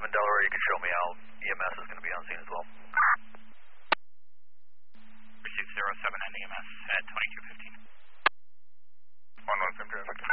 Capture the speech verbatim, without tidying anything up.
seven Delaware, you can show me out. E M S is going to be on scene as well. six zero seven and E M S at twenty-two fifteen. one one, Sim Drive.